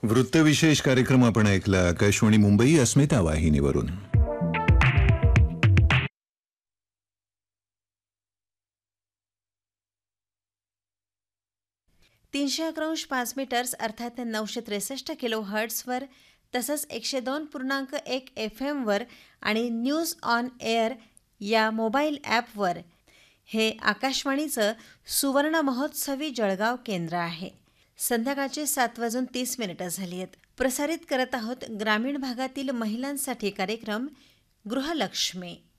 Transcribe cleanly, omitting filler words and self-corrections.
वृत्तविशेष कार्यक्रम आपण ऐकला आकाशवाणी मुंबई अस्मिता वाहिनीवरून. तीनशे 11.5 मीटर्स अर्थात 963 किलो हर्ट्सवर तसंच 102.1 FM वर आणि न्यूज ऑन एअर या मोबाईल ॲपवर हे आकाशवाणीचं सुवर्ण महोत्सवी जळगाव केंद्र आहे. संध्याकाळचे 7:30 झाली आहेत. प्रसारित करत आहोत ग्रामीण भागातील महिलांसाठी कार्यक्रम गृहलक्ष्मी.